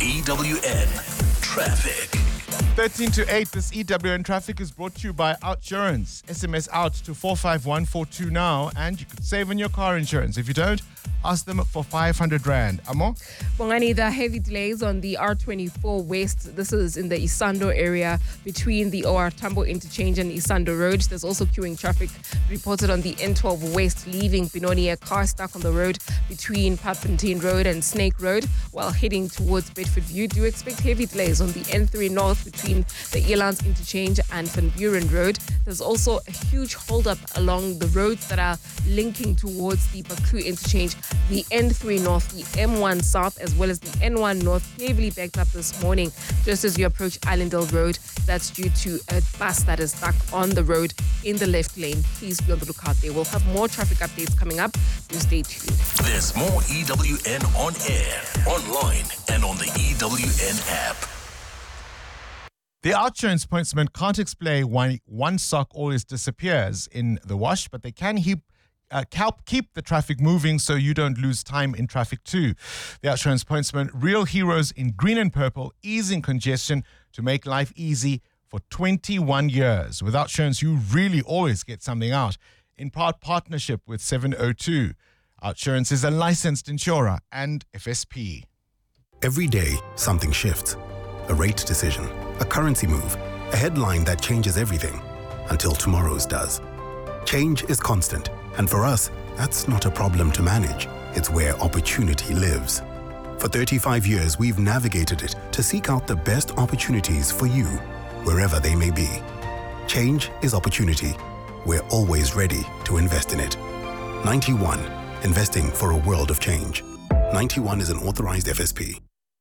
EWN Traffic. 13 to 8, this EWN Traffic is brought to you by Outsurance. SMS out to 45142 now, and you could save on your car insurance. If you don't, ask them for 500 Rand. Amo? Bongani, there are heavy delays on the R24 West. This is in the Isando area between the OR Tambo interchange and Isando Road. There's also queuing traffic reported on the N12 West leaving Benoni. A car stuck on the road between Papuntine Road and Snake Road while heading towards Bedford View. Do expect heavy delays on the N3 North between the Elands interchange and Van Buren Road. There's also a huge holdup along the roads that are linking towards the Baku interchange, the N3 North, the M1 South, as well as the N1 North, heavily backed up this morning just as you approach Islandale Road. That's due to a bus that is stuck on the road in the left lane. Please be on the lookout there. We'll have more traffic updates coming up, so stay tuned. There's more EWN on air, online, and on the EWN app. The Outsurance postman can't explain why one sock always disappears in the wash, but they can help keep the traffic moving so you don't lose time in traffic too. The Outsurance postman, real heroes in green and purple, easing congestion to make life easy for 21 years. With Outsurance, you really always get something out. In proud partnership with 702. Outsurance is a licensed insurer and FSP. Every day, something shifts. A rate decision, a currency move, a headline that changes everything until tomorrow's does. Change is constant, and for us, that's not a problem to manage. It's where opportunity lives. For 35 years, we've navigated it to seek out the best opportunities for you, wherever they may be. Change is opportunity. We're always ready to invest in it. 91, investing for a world of change. 91 is an authorized FSP.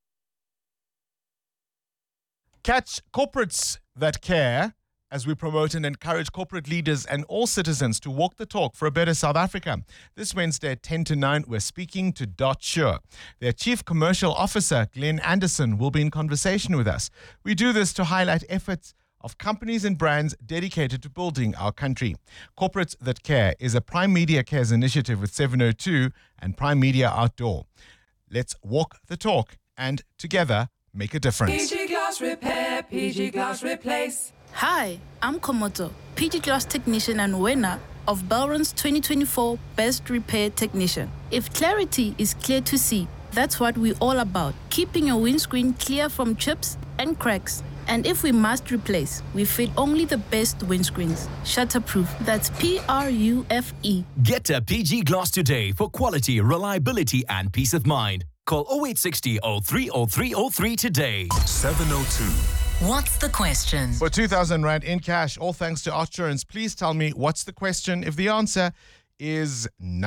Catch corporates that care as we promote and encourage corporate leaders and all citizens to walk the talk for a better South Africa. This Wednesday at 10 to 9, we're speaking to Dot Sure. Their Chief Commercial Officer, Glenn Anderson, will be in conversation with us. We do this to highlight efforts of companies and brands dedicated to building our country. Corporates That Care is a Prime Media Cares initiative with 702 and Prime Media Outdoor. Let's walk the talk and together make a difference. PG Glass Repair, PG Glass Replace. Hi, I'm Komoto, PG Glass Technician and winner of Belron's 2024 Best Repair Technician. If clarity is clear to see, that's what we're all about, keeping your windscreen clear from chips and cracks. And if we must replace, we fit only the best windscreens. Shutterproof, that's PRUFE. Get a PG Glass today for quality, reliability and peace of mind. Call 0860 030303 today. 702. What's the question? For 2,000 Rand in cash, all thanks to Outsurance. Please tell me, what's the question? If the answer is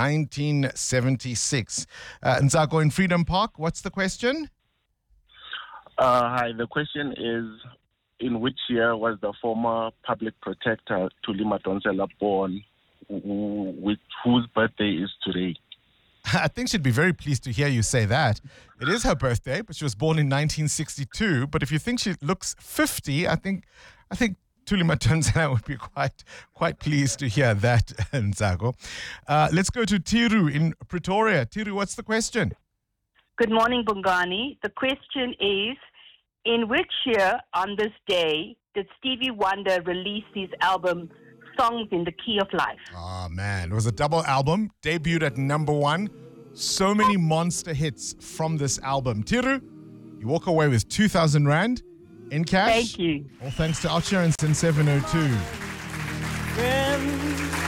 1976. Nzako in Freedom Park, what's the question? Hi, the question is, in which year was the former public protector Thuli Madonsela born, whose birthday is today? I think she'd be very pleased to hear you say that. It is her birthday, but she was born in 1962. But if you think she looks 50, I think Thuli Madonsela would be quite pleased to hear that, Nzago. Let's go to Tiru in Pretoria. Tiru, what's the question? Good morning, Bongani. The question is, in which year on this day did Stevie Wonder release his album Songs in the Key of Life? Oh, man. It was a double album, debuted at #1. So many monster hits from this album. Tiru, you walk away with 2,000 Rand in cash. Thank you. All thanks to Outsurance in 702. When